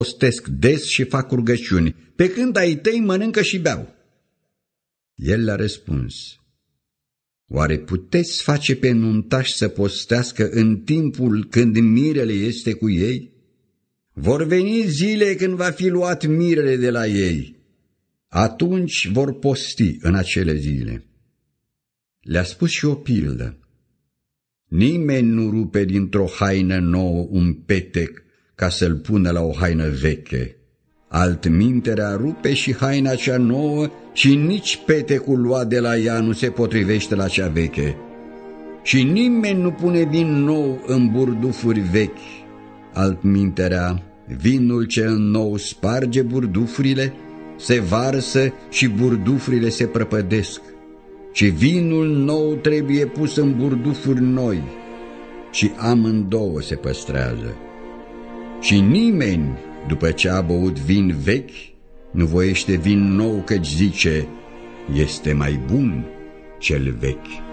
postesc des și fac rugăciuni, pe când ai tăi mănâncă și beau. El le-a răspuns: oare puteți face pe nuntași să postească în timpul când mirele este cu ei? Vor veni zile când va fi luat mirele de la ei. Atunci vor posti în acele zile. Le-a spus și o pildă. Nimeni nu rupe dintr-o haină nouă un petec ca să-l pună la o haină veche. Altminterea rupe și haina cea nouă și nici petecul luat de la ea nu se potrivește la cea veche. Și nimeni nu pune vin nou în burdufuri vechi. Altminterea, vinul cel nou sparge burdufurile, se varsă și burdufurile se prăpădesc. Și vinul nou trebuie pus în burdufuri noi și amândouă se păstrează. Și nimeni, după ce a băut vin vechi, nu voiește vin nou, căci zice: este mai bun cel vechi.